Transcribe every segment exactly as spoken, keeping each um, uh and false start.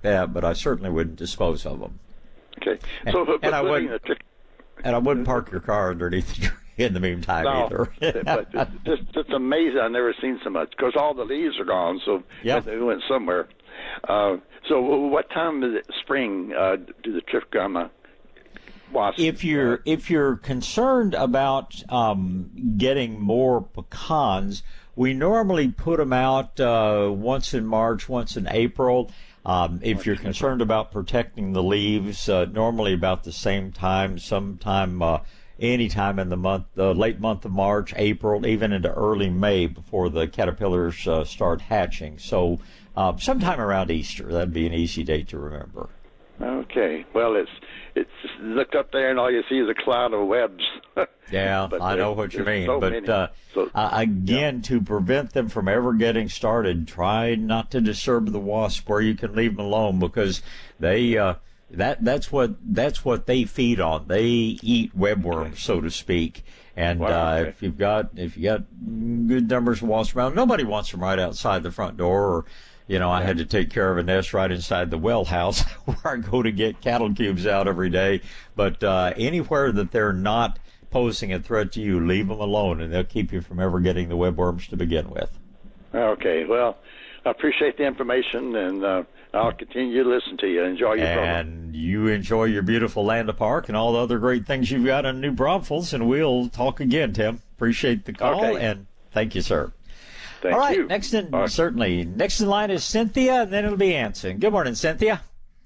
that, but I certainly wouldn't dispose of them. Okay. And, So, but, and I wouldn't, a trick, and I wouldn't park your car underneath the tree in the meantime no, either. but it's just it's amazing. I've never seen so much because all the leaves are gone, so Yeah. they went somewhere. Uh, so, what time is it spring uh, do the trichogramma wasps? If you're if you're concerned about um, getting more pecans, we normally put them out uh, once in March, once in April. Um, if you're concerned about protecting the leaves, uh, normally about the same time, sometime, uh, any time in the month, uh, late month of March, April, even into early May before the caterpillars uh, start hatching. So uh, sometime around Easter, that'd be an easy date to remember. Okay. Well, it's it's just look up there and all you see is a cloud of webs. Yeah, But I know there- what you there's mean. so but many. uh, So- uh, again, to prevent them from ever getting started, try not to disturb the wasp where you can leave them alone, because they uh, that that's what that's what they feed on. They eat webworms, so to speak. And Wow, uh, okay. if you've got if you got good numbers of wasps around, nobody wants them right outside the front door. Or, you know, I had to take care of a nest right inside the well house where I go to get cattle cubes out every day. But uh, anywhere that they're not posing a threat to you, leave them alone, and they'll keep you from ever getting the webworms to begin with. Okay. Well, I appreciate the information, and uh, I'll continue to listen to you. Enjoy your program. And you enjoy your beautiful Land of Park and all the other great things you've got in New Braunfels, and we'll talk again, Tim. Appreciate the call, Okay. and thank you, sir. Thank all right, you. next in, All right. certainly, next in line is Cynthia, and then it'll be Anson. Good morning, Cynthia.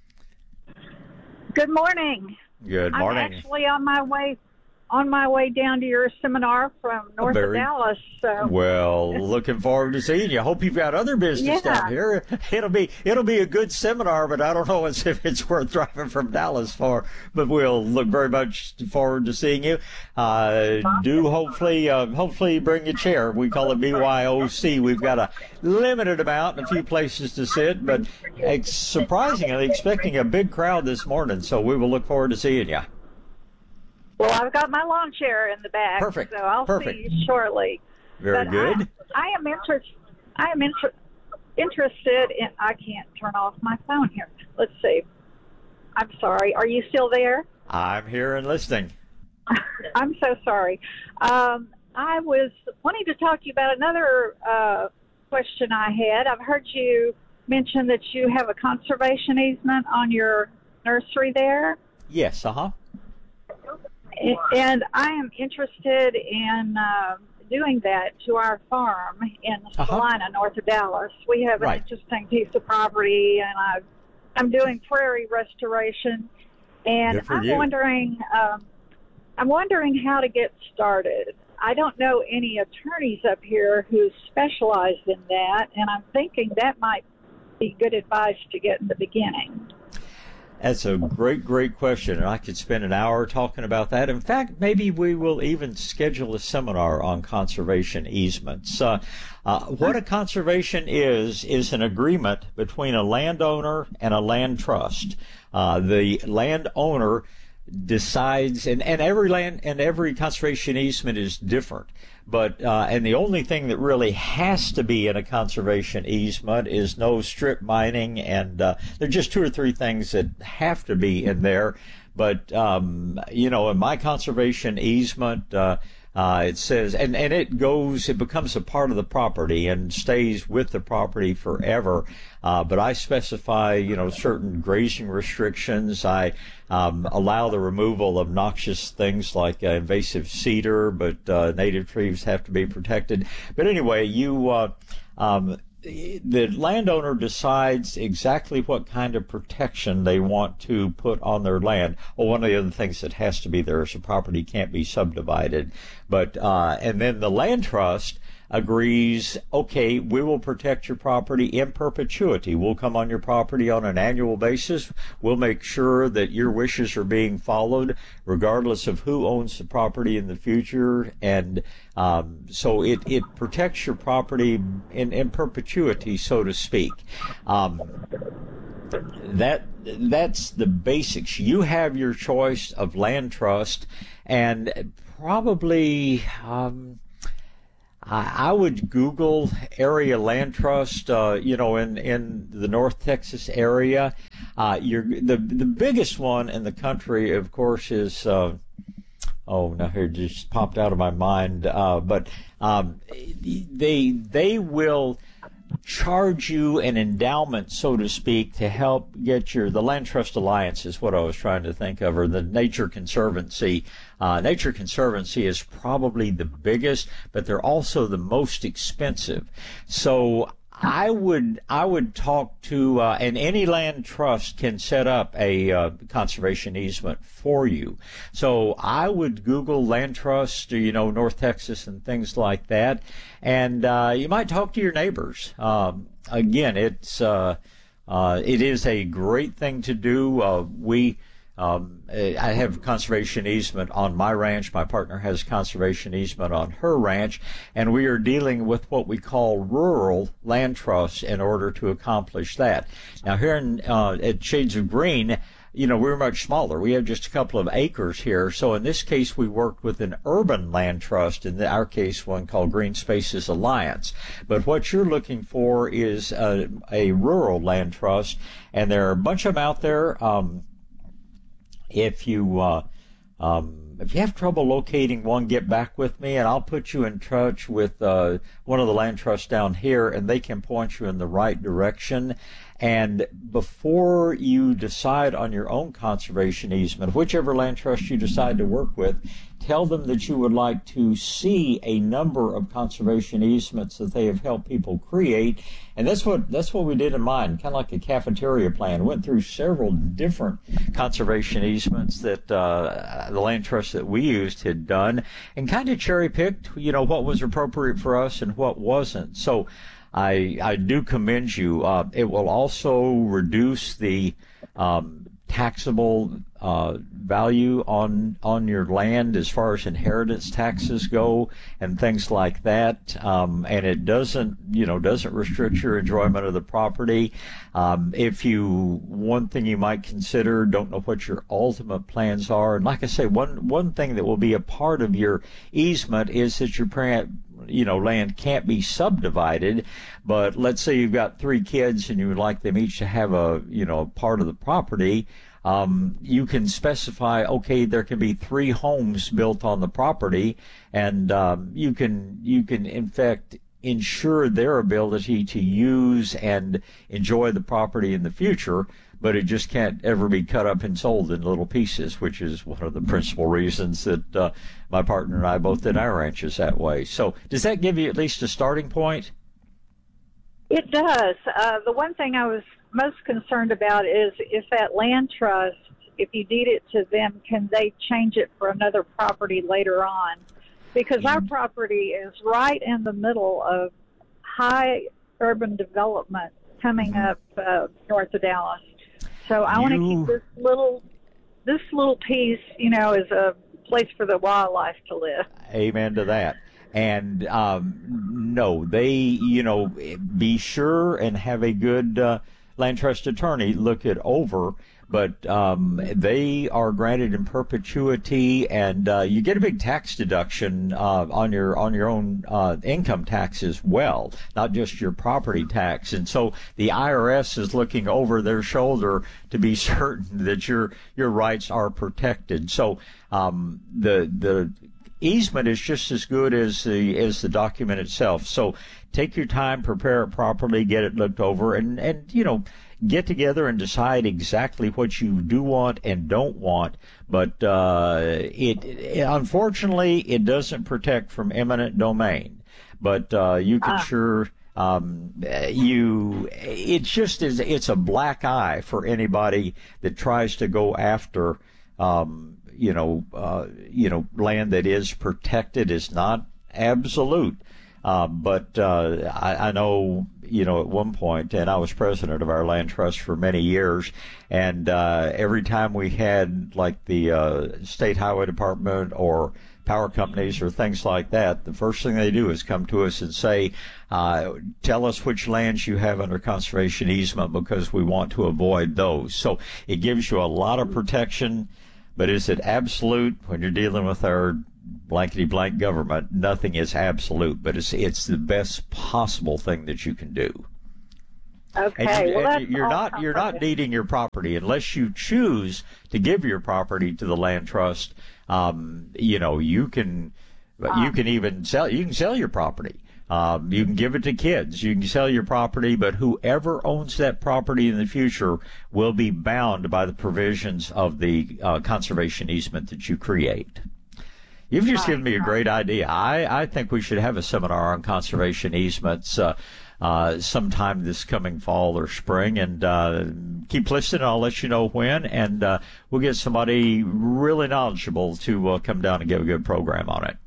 Good morning. Good morning. I'm actually on my way on my way down to your seminar from north Very- of Dallas. So Well, looking forward to seeing you. Hope you've got other business Yeah. down here. It'll be it'll be a good seminar, but I don't know if it's worth driving from Dallas for. But we'll look very much forward to seeing you. Uh, do hopefully uh, hopefully bring a chair. We call it B Y O C. We've got a limited amount and a few places to sit, but ex- surprisingly expecting a big crowd this morning. So we will look forward to seeing you. well, I've got my lawn chair in the back. Perfect. So I'll Perfect. see you shortly. Very But good. I, I am interested. I am inter- interested in. I can't turn off my phone here. Let's see. I'm sorry. Are you still there? I'm here and listening. I'm so sorry. Um, I was wanting to talk to you about another uh, question I had. I've heard you mention that you have a conservation easement on your nursery there, Yes. Uh huh. and I am interested in uh, doing that to our farm in Uh-huh. Salina, north of Dallas. We have an Right. interesting piece of property, and I've, I'm doing prairie restoration, and Good for I'm you. wondering, um, I'm wondering how to get started. I don't know any attorneys up here who specialize in that, and I'm thinking that might be good advice to get in the beginning. That's a great, great question, and I could spend an hour talking about that. In fact, maybe we will even schedule a seminar on conservation easements. Uh, uh, what a conservation is, is an agreement between a landowner and a land trust. Uh, the landowner decides, and, and every land and every conservation easement is different. But uh, and the only thing that really has to be in a conservation easement is no strip mining, and uh, there are just two or three things that have to be in there. But um, you know, in my conservation easement, uh, uh, it says, and and it goes, it becomes a part of the property and stays with the property forever. Uh, but I specify, you know, certain grazing restrictions. I um, allow the removal of noxious things like uh, invasive cedar, but uh, native trees have to be protected. But anyway, you uh, um, the landowner decides exactly what kind of protection they want to put on their land. Well, one of the other things that has to be there is the property can't be subdivided. But uh, and then the land trust agrees, okay, we will protect your property in perpetuity. We'll come on your property on an annual basis. We'll make sure that your wishes are being followed regardless of who owns the property in the future. And um, so it, it protects your property in, in perpetuity, so to speak. Um, that that's the basics. You have your choice of land trust, and probably um, I, I would Google area land trust. Uh, you know, in in the North Texas area, uh, you're the the biggest one in the country, of course, is. Uh, Oh, no, it just popped out of my mind. Uh, but um, they they will charge you an endowment, so to speak, to help get your, the Land Trust Alliance is what I was trying to think of, or the Nature Conservancy. Uh, Nature Conservancy is probably the biggest, but they're also the most expensive. So I would I would talk to, uh, and any land trust can set up a uh, conservation easement for you. So I would Google land trust, you know, North Texas and things like that, and uh, you might talk to your neighbors. Um, again, it's uh, uh, it is a great thing to do. Uh, we. Um, I have conservation easement on my ranch. My partner has conservation easement on her ranch, and we are dealing with what we call rural land trusts in order to accomplish that. Now, here in, uh, at Shades of Green, you know, we're much smaller. We have just a couple of acres here. So in this case, we worked with an urban land trust, in our case, one called Green Spaces Alliance. But what you're looking for is a, a rural land trust, and there are a bunch of them out there. Um, If you uh, um, if you have trouble locating one, get back with me, and I'll put you in touch with uh, one of the land trusts down here, and they can point you in the right direction. And before you decide on your own conservation easement, whichever land trust you decide to work with, tell them that you would like to see a number of conservation easements that they have helped people create. And that's what that's what we did in mine, kind of like a cafeteria plan. Went through several different conservation easements that uh, the land trust that we used had done, and kind of cherry picked, you know, what was appropriate for us and what wasn't. So I I do commend you. Uh, it will also reduce the um, taxable uh, value on on your land as far as inheritance taxes go and things like that. Um, and it doesn't, you know, doesn't restrict your enjoyment of the property. Um, if you, one thing you might consider, don't know what your ultimate plans are. And like I say, one one thing that will be a part of your easement is that your parent, you know, land can't be subdivided, but let's say you've got three kids and you would like them each to have a, you know, part of the property. Um, you can specify, okay, there can be three homes built on the property, and um, you can, you can in fact ensure their ability to use and enjoy the property in the future, but it just can't ever be cut up and sold in little pieces, which is one of the principal reasons that uh, my partner and I both did our ranches that way. So does that give you at least a starting point? It does. Uh, the one thing I was most concerned about is if that land trust, if you deed it to them, can they change it for another property later on? Because our property is right in the middle of high urban development coming Mm-hmm. up uh, north of Dallas. So I want to You- keep this little, this little piece, you know, as a place for the wildlife to live. Amen to that. And um, no, they, you know, be sure and have a good uh, land trust attorney look it over. But um, they are granted in perpetuity, and uh, you get a big tax deduction uh, on your on your own uh, income tax as well, not just your property tax. And so the I R S is looking over their shoulder to be certain that your your rights are protected. So um, the the easement is just as good as the as the document itself. So take your time, prepare it properly, get it looked over, and and you know, get together and decide exactly what you do want and don't want. But uh, it, it unfortunately it doesn't protect from eminent domain. But uh, you can Ah. sure. Um, you, it's just is it's a black eye for anybody that tries to go after. Um, you know, uh, you know, land that is protected is not absolute. Uh, but uh, I, I know, you know, at one point, and I was president of our land trust for many years, and uh, every time we had like the uh, state highway department or power companies or things like that, the first thing they do is come to us and say, uh, tell us which lands you have under conservation easement because we want to avoid those. So it gives you a lot of protection. But is it absolute? When you're dealing with our blankety blank government, nothing is absolute, but it's it's the best possible thing that you can do. Okay, And, you, well, and that's you're all not you're not comforting. deeding your property unless you choose to give your property to the land trust. Um, you know, you can you can even sell you can sell your property. Um, you can give it to kids. You can sell your property, but whoever owns that property in the future will be bound by the provisions of the uh, conservation easement that you create. You've just given me a great idea. I, I think we should have a seminar on conservation easements uh, uh, sometime this coming fall or spring, and uh, keep listening. I'll let you know when, and uh, we'll get somebody really knowledgeable to uh, come down and give a good program on it.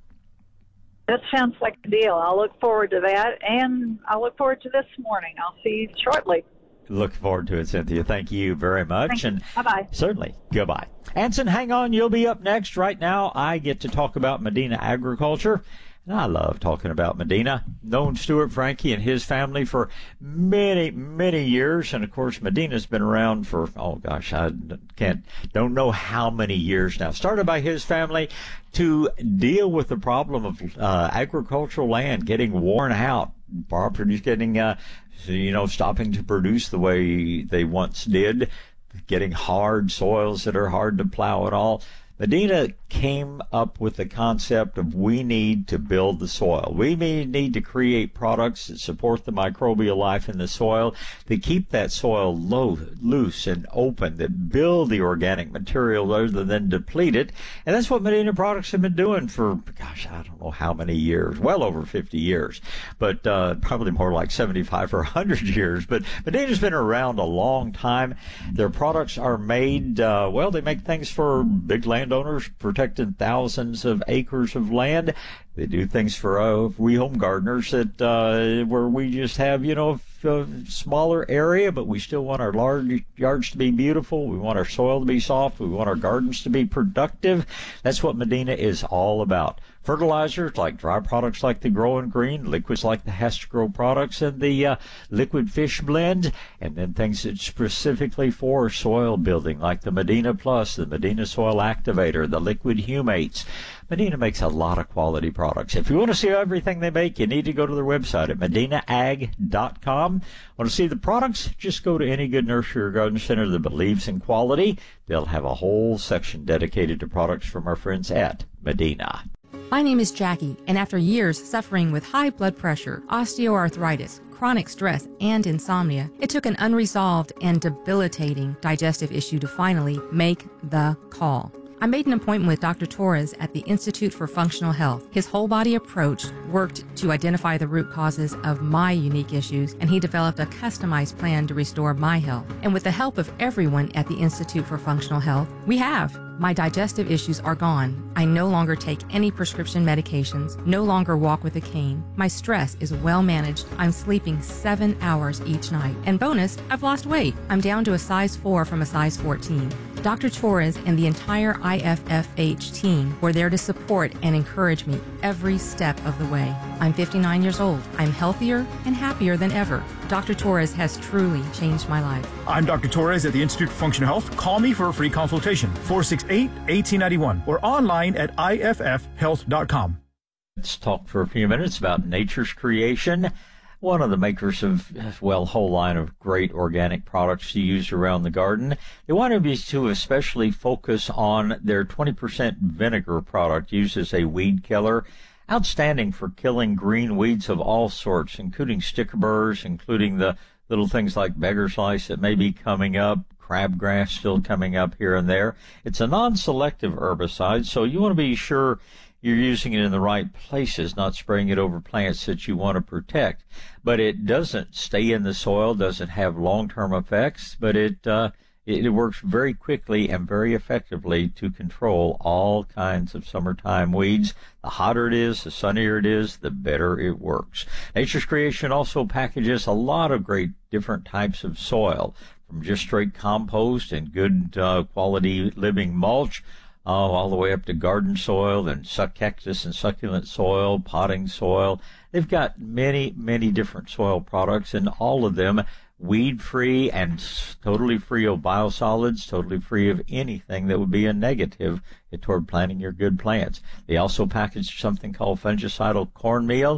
That sounds like a deal. I'll look forward to that, and I'll look forward to this morning. I'll see you shortly. Look forward to it, Cynthia. Thank you very much. Thank you. And Bye-bye. Certainly. Goodbye. Anson, hang on. You'll be up next. Right now, I get to talk about Medina agriculture. And I love talking about Medina. Known Stuart Frankie and his family for many, many years. And, of course, Medina's been around for, oh, gosh, I can't, don't know how many years now. Started by his family to deal with the problem of uh, agricultural land getting worn out, properties getting, uh, you know, stopping to produce the way they once did, getting hard soils that are hard to plow at all. Medina came up with the concept of we need to build the soil. We may need to create products that support the microbial life in the soil, that keep that soil low, loose and open, that build the organic material rather than deplete it. And that's what Medina products have been doing for, gosh, I don't know how many years, well over fifty years, but uh, probably more like seventy-five or one hundred years. But Medina's been around a long time. Their products are made, uh, well, they make things for big landowners, protecting thousands of acres of land. They do things for uh, we home gardeners that uh, where we just have, you know, a smaller area, but we still want our large yards to be beautiful. We want our soil to be soft. We want our gardens to be productive. That's what Medina is all about. Fertilizers like dry products like the Grow and Green, liquids like the Has-to-Grow products and the uh, Liquid Fish Blend, and then things that specifically for soil building like the Medina Plus, the Medina Soil Activator, the Liquid Humates. Medina makes a lot of quality products. If you want to see everything they make, you need to go to their website at medina ag dot com. Want to see the products? Just go to any good nursery or garden center that believes in quality. They'll have a whole section dedicated to products from our friends at Medina. My name is Jackie, and after years suffering with high blood pressure, osteoarthritis, chronic stress, and insomnia, it took an unresolved and debilitating digestive issue to finally make the call. I made an appointment with Doctor Torres at the Institute for Functional Health. His whole body approach worked to identify the root causes of my unique issues, and he developed a customized plan to restore my health. And with the help of everyone at the Institute for Functional Health, we have. My digestive issues are gone. I no longer take any prescription medications, no longer walk with a cane. My stress is well managed. I'm sleeping seven hours each night. And bonus, I've lost weight. I'm down to a size four from a size fourteen. Doctor Torres and the entire I F F H team were there to support and encourage me every step of the way. I'm fifty-nine years old. I'm healthier and happier than ever. Doctor Torres has truly changed my life. I'm Doctor Torres at the Institute for Functional Health. Call me for a free consultation, four six eight, one eight nine one, or online at I F F health dot com. Let's talk for a few minutes about Nature's Creation, one of the makers of, well, a whole line of great organic products to use around the garden. They wanted me to especially focus on their twenty percent vinegar product used as a weed killer. Outstanding for killing green weeds of all sorts, including sticker burrs, including the little things like beggar's lice that may be coming up, crabgrass still coming up here and there. It's a non-selective herbicide, so you want to be sure you're using it in the right places, not spraying it over plants that you want to protect. But it doesn't stay in the soil, doesn't have long-term effects, but it uh, it works very quickly and very effectively to control all kinds of summertime weeds. The hotter it is, the sunnier it is, the better it works. Nature's Creation also packages a lot of great different types of soil, from just straight compost and good uh, quality living mulch, uh, all the way up to garden soil and suck cactus and succulent soil, potting soil. They've got many, many different soil products, and all of them weed-free and totally free of biosolids, totally free of anything that would be a negative toward planting your good plants. They also package something called fungicidal cornmeal. If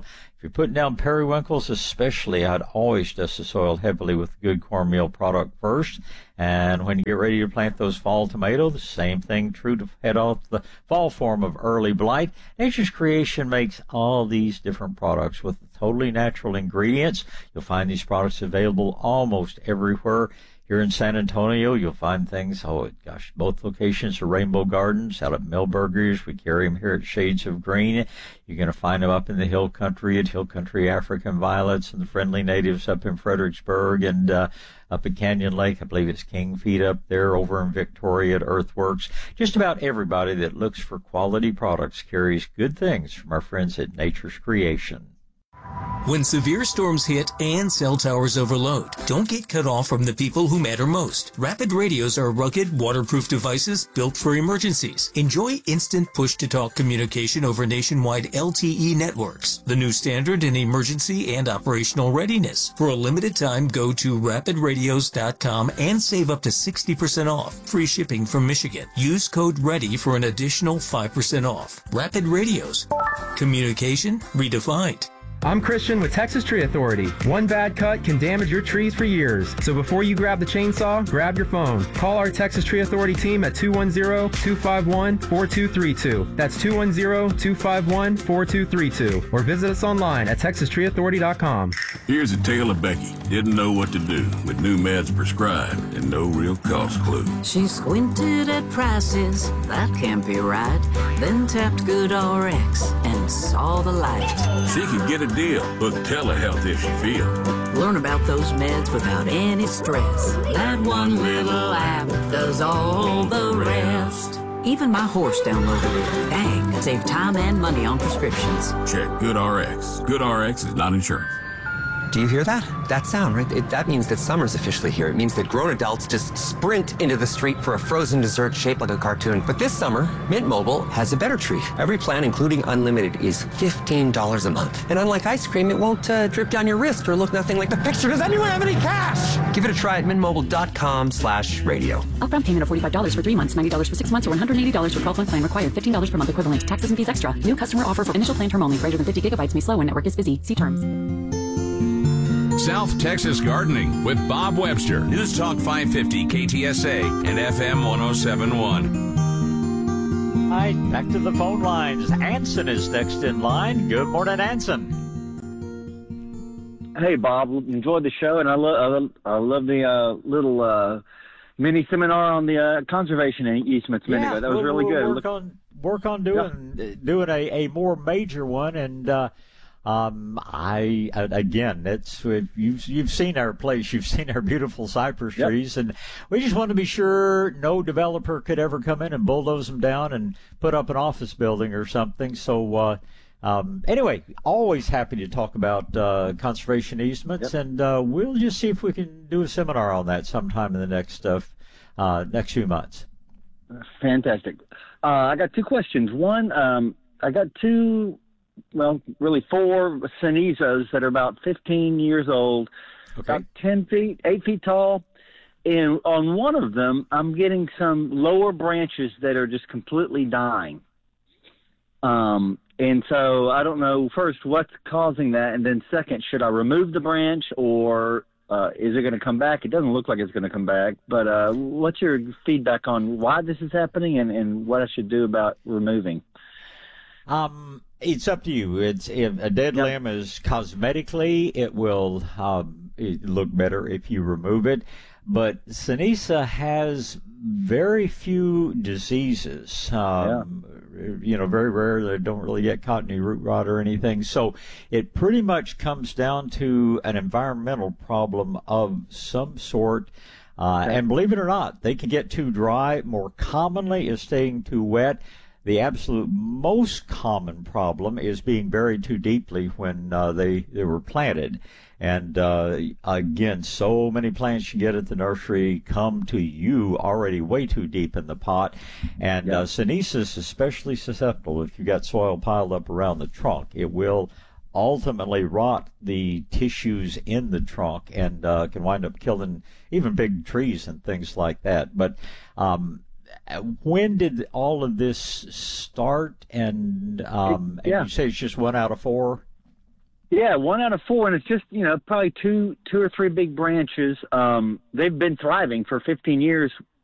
you're putting down periwinkles especially, I'd always dust the soil heavily with good cornmeal product first. And when you get ready to plant those fall tomatoes, the same thing true to head off the fall form of early blight. Nature's Creation makes all these different products with totally natural ingredients. You'll find these products available almost everywhere. Here in San Antonio, you'll find things, oh gosh, both locations are Rainbow Gardens. Out at Millburgers, we carry them here at Shades of Green. You're going to find them up in the Hill Country at Hill Country African Violets, and the Friendly Natives up in Fredericksburg, and uh, up at Canyon Lake. I believe it's King Feet up there, over in Victoria at Earthworks. Just about everybody that looks for quality products carries good things from our friends at Nature's Creation. When severe storms hit and cell towers overload, don't get cut off from the people who matter most. Rapid radios are rugged, waterproof devices built for emergencies. Enjoy instant push-to-talk communication over nationwide L T E networks, the new standard in emergency and operational readiness. For a limited time, go to rapid radios dot com and save up to sixty percent off. Free shipping from Michigan. Use code READY for an additional five percent off. Rapid Radios. Communication redefined. I'm Christian with Texas Tree Authority. One bad cut can damage your trees for years. So before you grab the chainsaw, grab your phone. Call our Texas Tree Authority team at two one zero, two five one, four two three two. That's two one zero, two five one, four two three two. Or visit us online at texas tree authority dot com. Here's a tale of Becky. Didn't know what to do with new meds prescribed and no real cost clue. She squinted at prices, that can't be right. Then tapped GoodRx and saw the light. She could get a deal. Book telehealth if she feels. Learn about those meds without any stress. That one little app does all the rest. Even my horse downloaded it. Dang, save time and money on prescriptions. Check GoodRx. GoodRx is not insurance. Do you hear that? That sound, right? It, that means that summer's officially here. It means that grown adults just sprint into the street for a frozen dessert shaped like a cartoon. But this summer, Mint Mobile has a better treat. Every plan, including unlimited, is fifteen dollars a month. And unlike ice cream, it won't uh, drip down your wrist or look nothing like the picture. Does anyone have any cash? Give it a try at mintmobile.com slash radio. Upfront payment of forty-five dollars for three months, ninety dollars for six months, or one hundred eighty dollars for twelve-month plan required. fifteen dollars per month equivalent. Taxes and fees extra. New customer offer for initial plan term only. Greater than fifty gigabytes may slow when network is busy. See terms. South Texas Gardening with Bob Webster. News Talk five fifty K T S A and F M one oh seven point one. All right, back to the phone lines. Anson is next in line. Good morning, Anson. Hey, Bob. Enjoyed the show, and I love I love the uh, little uh, mini seminar on the uh, conservation easements a minute ago. That was we'll, really we'll good. Work Look, on work on doing yeah. doing a, a more major one, and uh, um, I again, it's you've you've seen our place, you've seen our beautiful cypress yep. trees, and we just want to be sure no developer could ever come in and bulldoze them down and put up an office building or something. So. Uh, Um, anyway, always happy to talk about uh, conservation easements, yep. and uh, we'll just see if we can do a seminar on that sometime in the next uh, uh, next few months. Fantastic. Uh, I got two questions. One, um, I got two, well, really four Cenisas that are about fifteen years old, okay. about ten feet, eight feet tall. And on one of them, I'm getting some lower branches that are just completely dying. Um, and so I don't know, first, what's causing that? And then second, should I remove the branch or uh, is it going to come back? It doesn't look like it's going to come back. But uh, what's your feedback on why this is happening and, and what I should do about removing? Um, it's up to you. It's if a dead yep. limb is cosmetically, it will um, it look better if you remove it. But Cenisa has very few diseases. Um, yeah. You know, very rare. They don't really get cottony root rot or anything. So it pretty much comes down to an environmental problem of some sort. Uh, okay. And believe it or not, they can get too dry. More commonly is staying too wet. The absolute most common problem is being buried too deeply when uh, they, they were planted. And uh, again, so many plants you get at the nursery come to you already way too deep in the pot. And yeah. uh, Cenisa is especially susceptible if you've got soil piled up around the trunk. It will ultimately rot the tissues in the trunk and uh, can wind up killing even big trees and things like that. But um, when did all of this start? And, um, yeah. and you say it's just one out of four? Yeah, one out of four, and it's just, you know, probably two two or three big branches. Um, they've been thriving for fifteen years